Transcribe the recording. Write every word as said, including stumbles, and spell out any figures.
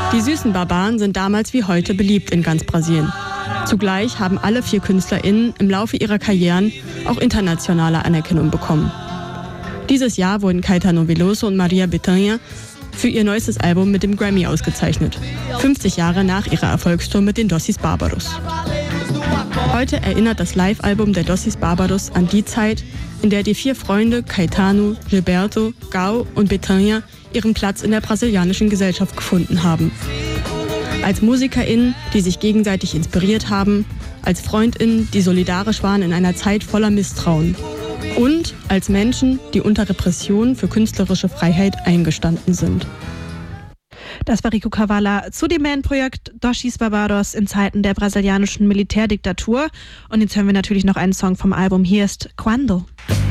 Die süßen Barbaren sind damals wie heute beliebt in ganz Brasilien. Zugleich haben alle vier KünstlerInnen im Laufe ihrer Karrieren auch internationale Anerkennung bekommen. Dieses Jahr wurden Caetano Veloso und Maria Bethânia für ihr neuestes Album mit dem Grammy ausgezeichnet, fünfzig Jahre nach ihrer Erfolgstour mit den Dosis Bárbaros. Heute erinnert das Live-Album der Dosis Bárbaros an die Zeit, in der die vier Freunde Caetano, Gilberto, Gao und Bethânia ihren Platz in der brasilianischen Gesellschaft gefunden haben. Als MusikerInnen, die sich gegenseitig inspiriert haben, als FreundInnen, die solidarisch waren in einer Zeit voller Misstrauen. Und als Menschen, die unter Repression für künstlerische Freiheit eingestanden sind. Das war Rico Kavala zu dem Bandprojekt Dosis Bárbaros in Zeiten der brasilianischen Militärdiktatur. Und jetzt hören wir natürlich noch einen Song vom Album. Hier ist Quando.